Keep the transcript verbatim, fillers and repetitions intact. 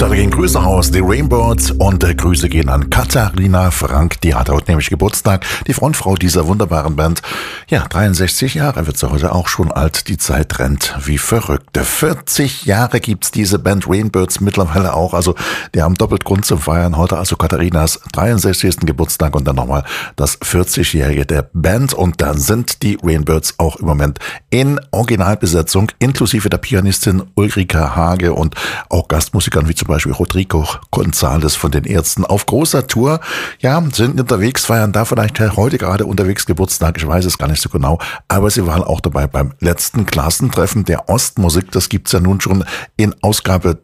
So, da gehen Grüße aus, die Rainbirds, und äh, Grüße gehen an Katharina Frank, die hat heute nämlich Geburtstag, die Frontfrau dieser wunderbaren Band. Ja, dreiundsechzig Jahre wird sie heute auch schon alt, die Zeit rennt wie verrückt. vierzig Jahre gibt's diese Band Rainbirds mittlerweile auch, also die haben doppelt Grund zum Feiern. Heute also Katharinas dreiundsechzigsten Geburtstag und dann nochmal das vierzigjährige der Band, und da sind die Rainbirds auch im Moment in Originalbesetzung, inklusive der Pianistin Ulrika Hage und auch Gastmusikern wie zum Beispiel Rodrigo González von den Ärzten auf großer Tour. Ja, sind unterwegs, feiern da vielleicht heute gerade unterwegs Geburtstag, ich weiß es gar nicht so genau, aber sie waren auch dabei beim letzten Klassentreffen der Ostmusik. Das gibt's ja nun schon in Ausgabe